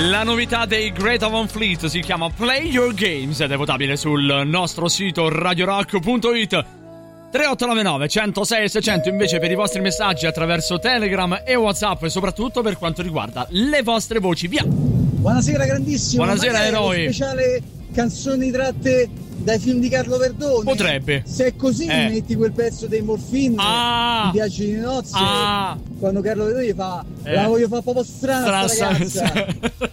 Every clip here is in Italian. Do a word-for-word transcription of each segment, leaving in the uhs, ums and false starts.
La novità dei Greta Van Fleet si chiama Play Your Games ed è votabile sul nostro sito radio rock punto it. Tre otto nove nove uno zero sei sei zero zero invece per i vostri messaggi attraverso Telegram e WhatsApp, e soprattutto per quanto riguarda le vostre voci. Via! Buonasera grandissimo. Buonasera eroi. Speciale canzoni tratte dai film di Carlo Verdone. Potrebbe. Se è così eh. metti quel pezzo dei Morfin, ah. i Viaggi di nozze, ah. quando Carlo Verdone gli fa eh. la voglio fare proprio strana sta ragazza.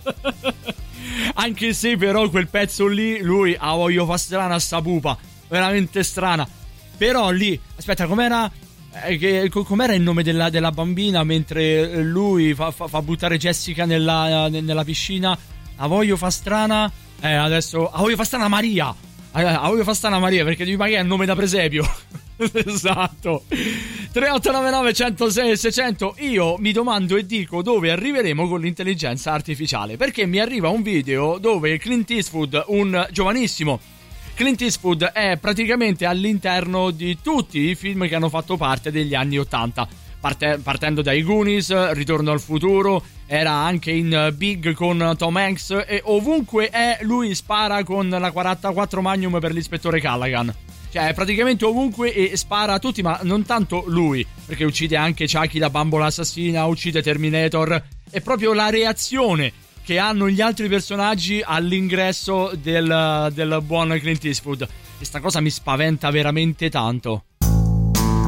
Anche se però quel pezzo lì lui la voglio fare strana sta pupa, veramente strana. Però lì, aspetta, com'era, eh, che, com'era il nome della, della bambina mentre lui fa, fa, fa buttare Jessica nella, nella piscina? La voglio fa strana. Eh, adesso la voglio fa strana Maria. La voglio fa strana Maria, perché di magari è il nome da presepio. Esatto. Tre otto nove nove uno zero sei sei zero zero. Io mi domando e dico dove arriveremo con l'intelligenza artificiale, perché mi arriva un video dove Clint Eastwood, un giovanissimo Clint Eastwood, è praticamente all'interno di tutti i film che hanno fatto parte degli anni ottanta, Parte, partendo dai Goonies, Ritorno al futuro, era anche in Big con Tom Hanks, e ovunque è lui spara con la quarantaquattro Magnum per l'ispettore Callaghan. Cioè praticamente ovunque e spara a tutti, ma non tanto lui, perché uccide anche Chucky la bambola assassina, uccide Terminator. È proprio la reazione che hanno gli altri personaggi all'ingresso del, del buon Clint Eastwood. Questa cosa mi spaventa veramente tanto.